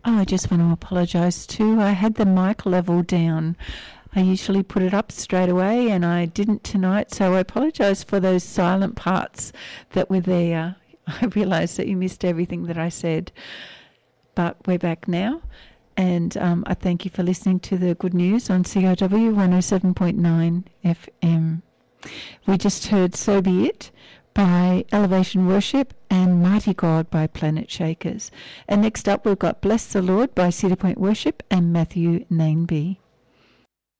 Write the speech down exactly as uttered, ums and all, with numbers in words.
Oh, I just want to apologise too. I had the mic level down. I usually put it up straight away and I didn't tonight, so I apologise for those silent parts that were there. I realised that you missed everything that I said. But we're back now, and um, I thank you for listening to the Good News on C O W one oh seven point nine F M. We just heard So Be It by Elevation Worship and Mighty God by Planet Shakers. And next up we've got Bless the Lord by Cedar Point Worship and Matthew Nainby.